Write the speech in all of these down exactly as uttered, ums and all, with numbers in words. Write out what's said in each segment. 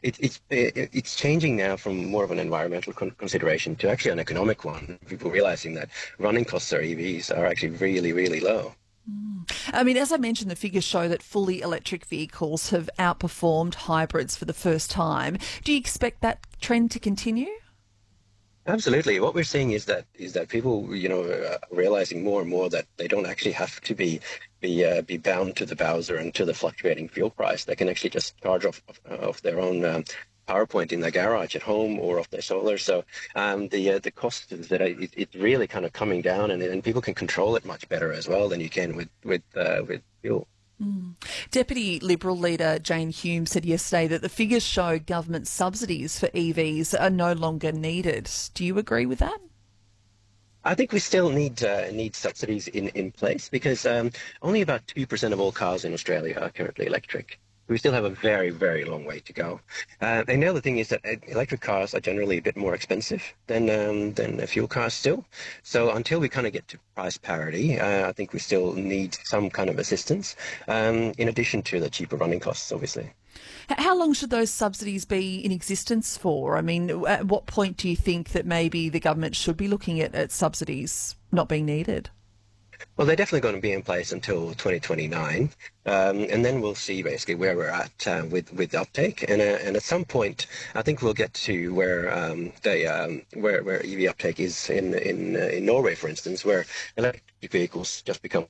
it, it's it, it's changing now from more of an environmental con consideration to actually an economic one. People realizing that running costs for E Vs are actually really, really low. I mean, as I mentioned, the figures show that fully electric vehicles have outperformed hybrids for the first time. Do you expect that trend to continue? Absolutely. What we're seeing is that is that people, you know, are realizing more and more that they don't actually have to be be uh, be bound to the Bowser and to the fluctuating fuel price. They can actually just charge off of, of their own um, power point in their garage at home or off their solar. So um, the uh, the cost is that it, it's really kind of coming down, and and people can control it much better as well than you can with with uh, with fuel. Mm. Deputy Liberal leader Jane Hume said yesterday that the figures show government subsidies for E Vs are no longer needed. Do you agree with that? I think we still need uh, need subsidies in, in place because um, only about two percent of all cars in Australia are currently electric. We still have a very, very long way to go. Uh, and the other thing is that electric cars are generally a bit more expensive than um, than fuel cars still. So until we kind of get to price parity, uh, I think we still need some kind of assistance, um, in addition to the cheaper running costs, obviously. How long should those subsidies be in existence for? I mean, at what point do you think that maybe the government should be looking at, at subsidies not being needed? Well, they're definitely going to be in place until twenty twenty-nine, um, and then we'll see basically where we're at uh, with with uptake. And uh, and at some point, I think we'll get to where um, they um, where where E V uptake is in in uh, in Norway, for instance, where electric vehicles just become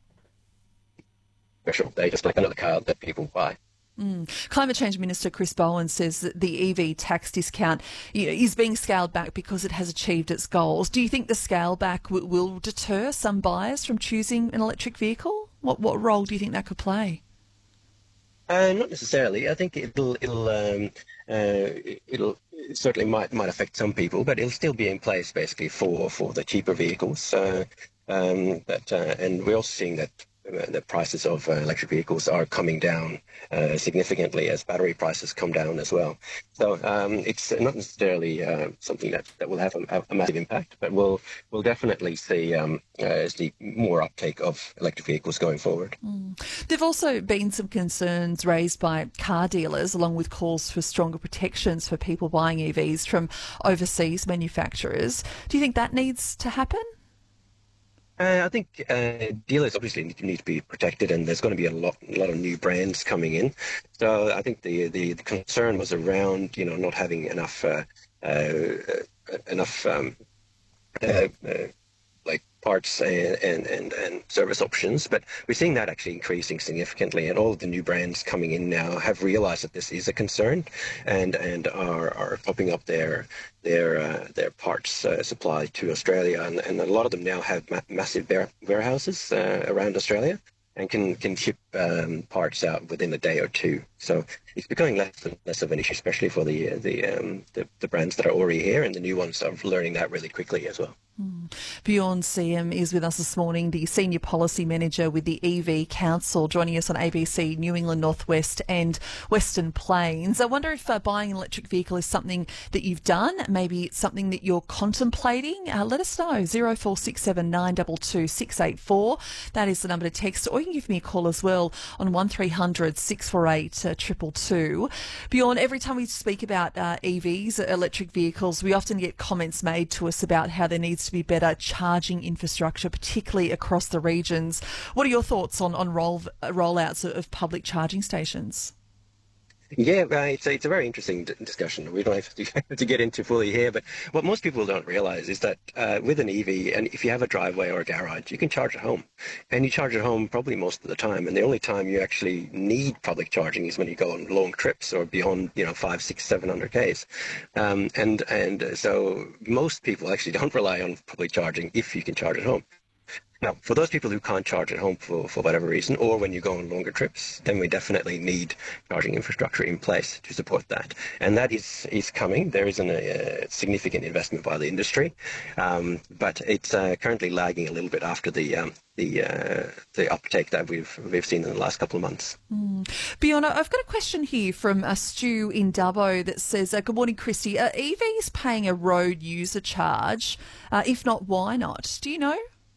special. They just like another car that people buy. Mm. Climate Change Minister Chris Bowen says that the E V tax discount, you know, is being scaled back because it has achieved its goals. Do you think the scale back w- will deter some buyers from choosing an electric vehicle? What what role do you think that could play? Uh, not necessarily. I think it'll it'll um, uh, it'll it certainly might might affect some people, but it'll still be in place basically for for the cheaper vehicles. Uh, um, but uh, and we're also seeing that the prices of uh, electric vehicles are coming down uh, significantly as battery prices come down as well. So um, it's not necessarily uh, something that, that will have a, a massive impact, but we'll we'll definitely see um, uh, see more uptake of electric vehicles going forward. Mm. There've also been some concerns raised by car dealers, along with calls for stronger protections for people buying E Vs from overseas manufacturers. Do you think that needs to happen? Uh, I think uh, dealers obviously need to, need to be protected, and there's going to be a lot, a lot of new brands coming in. So I think the, the, the concern was around, you know, not having enough uh, uh, enough um, uh, uh, like parts and, and, and, and service options. But we're seeing that actually increasing significantly, and all of the new brands coming in now have realized that this is a concern, and and are are topping up their their uh, their parts uh, supply to Australia, and, and a lot of them now have ma- massive bear- warehouses uh, around Australia and can can ship um, parts out within a day or two. So it's becoming less and less of an issue, especially for the the, um, the the brands that are already here, and the new ones are learning that really quickly as well. Mm. Bjorn Siem is with us this morning, the Senior Policy Manager with the E V Council, joining us on A B C New England Northwest and Western Plains. I wonder if uh, buying an electric vehicle is something that you've done, maybe it's something that you're contemplating. Uh, let us know, zero four six seven nine two two six eight four. That is the number to text, or you can give me a call as well on one three hundred six four eight two two two. Bjorn, every time we speak about uh, E Vs, electric vehicles, we often get comments made to us about how there needs to be better charging infrastructure, particularly across the regions. What are your thoughts on, on roll, rollouts of public charging stations? Yeah, uh, it's a, it's a very interesting d- discussion. We don't have to, to get into fully here, but what most people don't realize is that uh, with an E V, and if you have a driveway or a garage, you can charge at home, and you charge at home probably most of the time. And the only time you actually need public charging is when you go on long trips or beyond, you know, five, six, seven hundred k's. Um, and and so most people actually don't rely on public charging if you can charge at home. Now, for those people who can't charge at home for, for whatever reason, or when you go on longer trips, then we definitely need charging infrastructure in place to support that. And that is, is coming. There is an, a significant investment by the industry, um, but it's uh, currently lagging a little bit after the um, the uh, the uptake that we've we've seen in the last couple of months. Mm. Bjorn, I've got a question here from a Stu in Dubbo that says, uh, good morning, Christy. Are E Vs paying a road user charge? Uh, if not, why not? Do you know?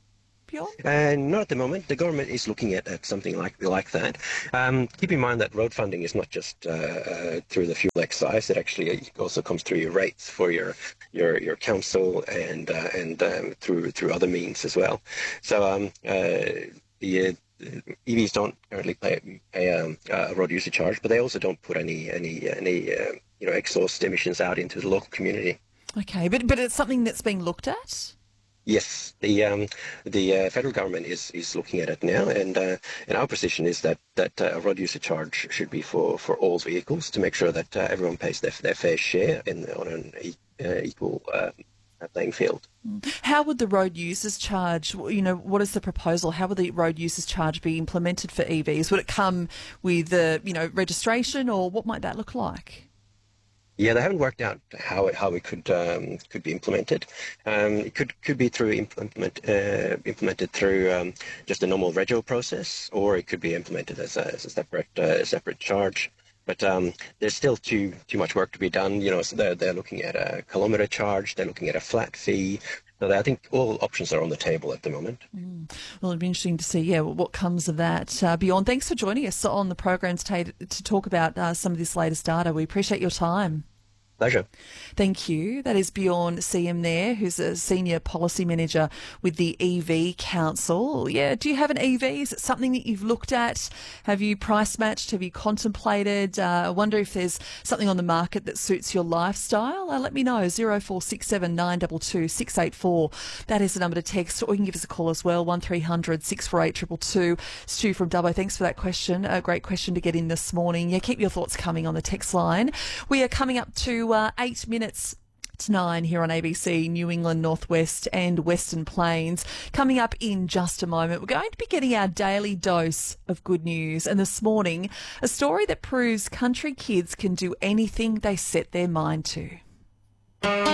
Bjorn? And not at the moment. The government is looking at, at something like like that. Um, keep in mind that road funding is not just uh, uh, through the fuel excise. It actually also comes through your rates for your your your council and uh, and um, through through other means as well. So um, uh, the uh, E Vs don't currently pay, pay um, a road user charge, but they also don't put any any any uh, you know exhaust emissions out into the local community. Okay, but but it's something that's being looked at? Yes, the um, the uh, federal government is, is looking at it now, and uh, and our position is that that uh, a road user charge should be for, for all vehicles to make sure that uh, everyone pays their their fair share in on an e- uh, equal uh, playing field. How would the road users charge? You know, what is the proposal? How would the road users charge be implemented for E Vs? Would it come with the you know registration, or what might that look like? Yeah, they haven't worked out how it how it could um, could be implemented. Um, it could could be through implement uh, implemented through um, just a normal rego process, or it could be implemented as a, as a separate uh, separate charge. But um, there's still too too much work to be done. You know, so they're they're looking at a kilometre charge. They're looking at a flat fee. So I think all options are on the table at the moment. Mm. Well, it'd be interesting to see, yeah, what comes of that. Uh, Bjorn, thanks for joining us on the program today to talk about uh, some of this latest data. We appreciate your time. Pleasure. Thank you. That is Bjorn C M there, who's a Senior Policy Manager with the E V Council. Yeah, do you have an E V? Is it something that you've looked at? Have you price matched? Have you contemplated? Uh, I wonder if there's something on the market that suits your lifestyle. Uh, let me know, zero four six seven nine two two six eight four. That is the number to text, or you can give us a call as well, one three hundred six four eight two two two. Stu from Dubbo, thanks for that question. A great question to get in this morning. Yeah, keep your thoughts coming on the text line. We are coming up to Uh, eight minutes to nine here on A B C New England Northwest and Western Plains. Coming up in just a moment, we're going to be getting our daily dose of good news. And this morning, a story that proves country kids can do anything they set their mind to.